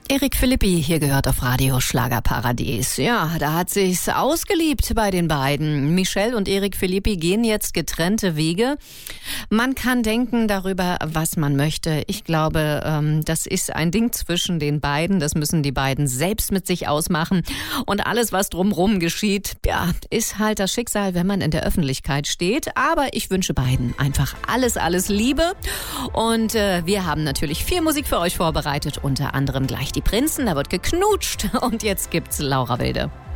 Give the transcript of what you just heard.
Erik Philippi, hier gehört auf Radio Schlagerparadies. Ja, da hat sich's ausgeliebt bei den beiden. Michelle und Erik Philippi gehen jetzt getrennte Wege. Man kann denken darüber, was man möchte. Ich glaube, das ist ein Ding zwischen den beiden. Das müssen die beiden selbst mit sich ausmachen. Und alles, was drumherum geschieht, ja, ist halt das Schicksal, wenn man in der Öffentlichkeit steht. Aber ich wünsche beiden einfach alles Liebe. Und wir haben natürlich viel Musik für euch vorbereitet, unter anderem gleich die Prinzen, da wird geknutscht und jetzt gibt's Laura Wilde.